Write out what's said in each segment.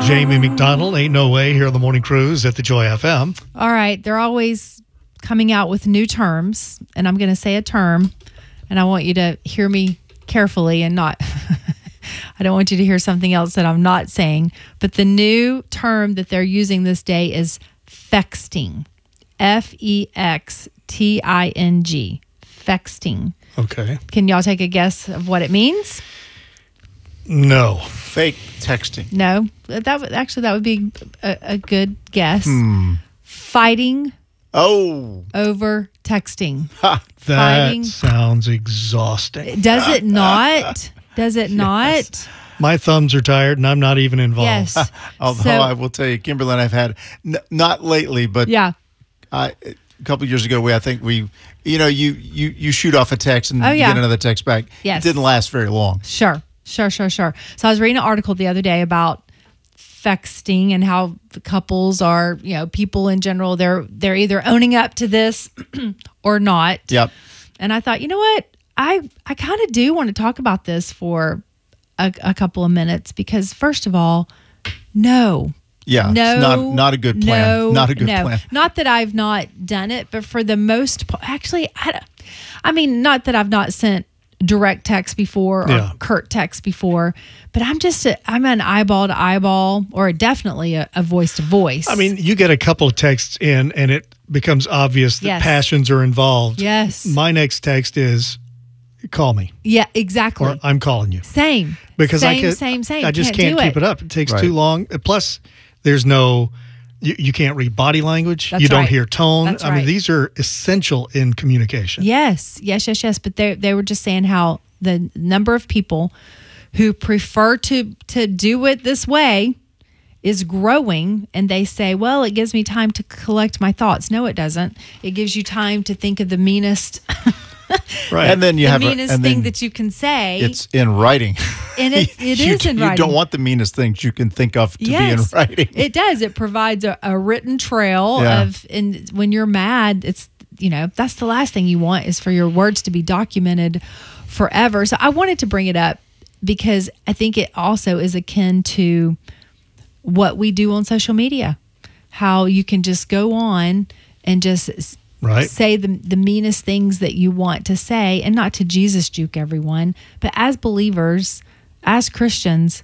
Jamie McDonald, Ain't No Way, here on the Morning Cruise at the Joy FM. All right. They're always coming out with new terms, and I'm going to say a term, and I want you to hear me carefully and not, I don't want you to hear something else that I'm not saying. But the new term that they're using this day is fexting. F-E-X-T-I-N-G. Fexting. Okay. Can y'all take a guess of what it means? No. Fake texting. No. That would be a good guess. Fighting over texting. That Fighting. sounds exhausting. Does it not? Does it not? Yes. My thumbs are tired, and I'm not even involved. Yes. Although So- I will tell you, Kimberly and I've had, not lately, but Yeah. a couple of years ago, you shoot off a text and Oh, you yeah. get another text back. Yes. It didn't last very long. Sure. So I was reading an article the other day about fexting and how the couples are, people in general, they're either owning up to this or not. Yep. And I thought, you know what? I kind of do want to talk about this for a couple of minutes because, first of all, no. Yeah. No, it's not a good plan. No, not a good no. plan. Not that I've not done it, but for the most part, actually, not that I've not sent direct text before or curt text before, but I'm an eyeball to eyeball or definitely a voice to voice. I mean, you get a couple of texts in, and it becomes obvious that Yes. passions are involved. Yes. My next text is, call me, Yeah, exactly. or I'm calling you. Same. Because same. I just can't do keep it up. It takes Right. too long. Plus, there's you can't read body language. That's you don't right. hear tone. That's I mean, right. these are essential in communication. Yes. But they were just saying how the number of people who prefer to do it this way is growing, and they say, well, it gives me time to collect my thoughts. No, it doesn't. It gives you time to think of the meanest, Right. And then you the have meanest thing that you can say. it's in writing. And it You is in writing. You don't want the meanest things you can think of to be in writing. It does. It provides a written trail Yeah. and when you're mad, it's, that's the last thing you want is for your words to be documented forever. So I wanted to bring it up because I think it also is akin to what we do on social media, how you can just go on and just Right. say the meanest things that you want to say, and not to Jesus juke everyone, but as believers, as Christians,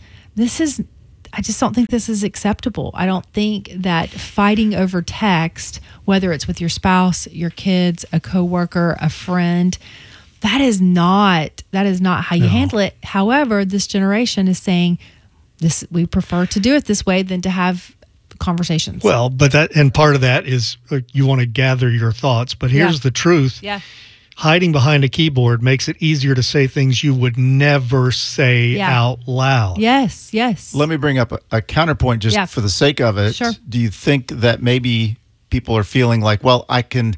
I just don't think this is acceptable. I don't think that fighting over text, whether it's with your spouse, your kids, a coworker, a friend, that is not how you handle it. However, this generation is saying we prefer to do it this way than to have conversations. Well, but part of that is you want to gather your thoughts. But here's the truth. Yeah. Hiding behind a keyboard makes it easier to say things you would never say out loud. Yes. Let me bring up a counterpoint just for the sake of it. Sure. Do you think that maybe people are feeling like, well, I'm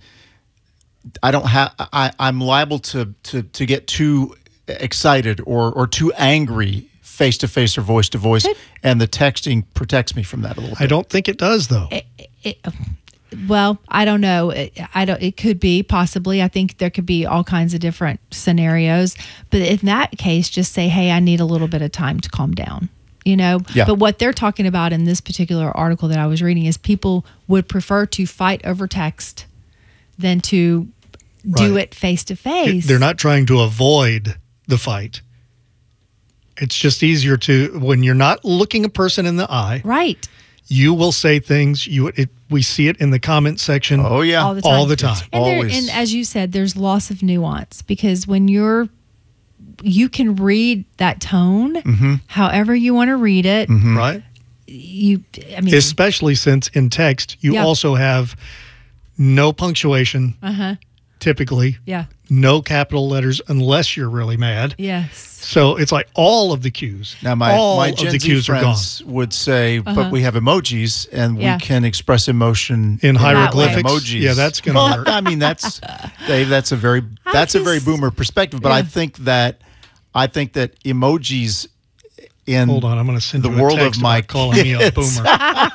liable to get too excited or too angry face-to-face or voice-to-voice, and the texting protects me from that a little bit? I don't think it does, though. Well, I don't know. It could be possibly. I think there could be all kinds of different scenarios. But in that case, just say, hey, I need a little bit of time to calm down. Yeah. But what they're talking about in this particular article that I was reading is people would prefer to fight over text than to do it face to face. They're not trying to avoid the fight. It's just easier when you're not looking a person in the eye. Right. You will say things. We see it in the comment section. Oh yeah, all the time. Always. And as you said, there's loss of nuance because when you can read that tone, however you want to read it, Right. Especially since in text you also have no punctuation. Typically. Yeah. No capital letters unless you're really mad. Yes. So it's like all of the cues. Now, my Gen Z cues are gone. friends would say, but we have emojis and we can express emotion in hieroglyphics. Emojis. Yeah, that's going to work. I mean, Dave. That's a very boomer perspective. But I think that emojis in hold on, I'm going to send the you a world text of my about calling me a boomer.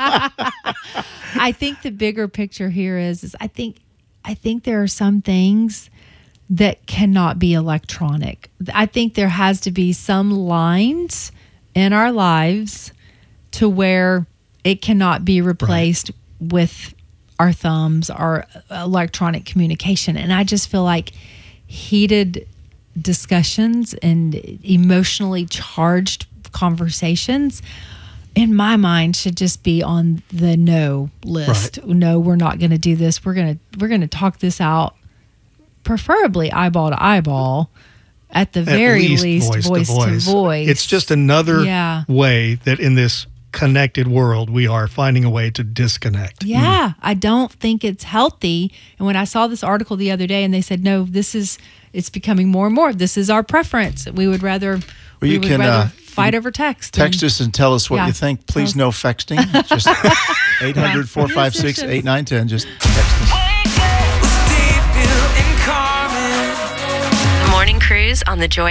I think the bigger picture here is I think there are some things that cannot be electronic. I think there has to be some lines in our lives to where it cannot be replaced with our thumbs, our electronic communication. And I just feel like heated discussions and emotionally charged conversations, in my mind, should just be on the no list. Right. No, we're not going to do this. We're going to talk this out, preferably eyeball to eyeball, at the very least voice to voice. It's just another way that in this connected world, we are finding a way to disconnect. Yeah, I don't think it's healthy. And when I saw this article the other day and they said, no, it's becoming more and more. This is our preference. We would rather, rather fight over text. Text us and tell us what you think. Please no texting. Just 800-456-8910. Just text us. Morning Cruise on the Joy